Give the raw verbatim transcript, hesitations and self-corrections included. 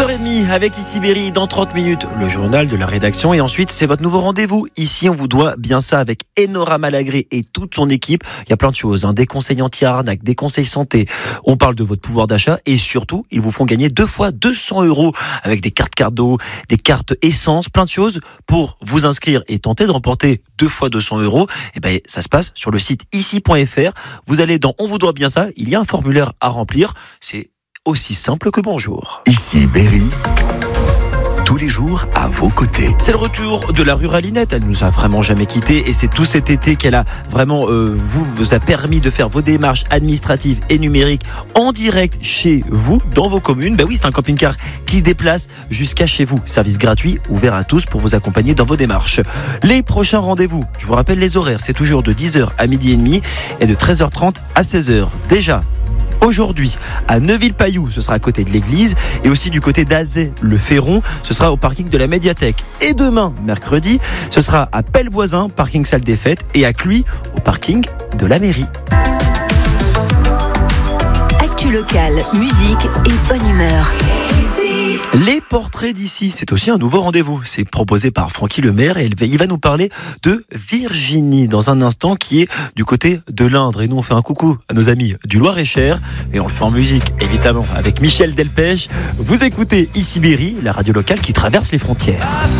onze heures trente avec Ici Berry, dans trente minutes, le journal de la rédaction. Et ensuite, c'est votre nouveau rendez-vous. Ici, on vous doit bien ça avec Enora Malagré et toute son équipe. Il y a plein de choses, hein. Des conseils anti-arnaque, des conseils santé. On parle de votre pouvoir d'achat et surtout, ils vous font gagner deux fois deux cents euros avec des cartes cadeaux, des cartes essence, plein de choses pour vous inscrire et tenter de remporter deux fois deux cents euros. Et ben, ça se passe sur le site ici point f r. Vous allez dans On vous doit bien ça. Il y a un formulaire à remplir. C'est aussi simple que bonjour. Ici Berry, tous les jours à vos côtés. C'est le retour de la ruralinette. Elle nous a vraiment jamais quittés et c'est tout cet été qu'elle a vraiment euh, vous, vous a permis de faire vos démarches administratives et numériques en direct chez vous, dans vos communes. Ben oui, c'est un camping-car qui se déplace jusqu'à chez vous. Service gratuit, ouvert à tous pour vous accompagner dans vos démarches. Les prochains rendez-vous, je vous rappelle les horaires, c'est toujours de dix heures à midi et demi et de treize heures trente à seize heures. Déjà, aujourd'hui, à Neuville-Pailloux, ce sera à côté de l'église, et aussi du côté d'Azay-le-Ferron, ce sera au parking de la médiathèque. Et demain, mercredi, ce sera à Pellevoisin, parking salle des fêtes, et à Cluy, au parking de la mairie. Actu locale, musique et bonne humeur. Les portraits d'ici, c'est aussi un nouveau rendez-vous. C'est proposé par Francky Lemaire et il va nous parler de Virginie dans un instant qui est du côté de l'Indre. Et nous, on fait un coucou à nos amis du Loir-et-Cher et on le fait en musique, évidemment, avec Michel Delpech. Vous écoutez Ici Berry, la radio locale qui traverse les frontières.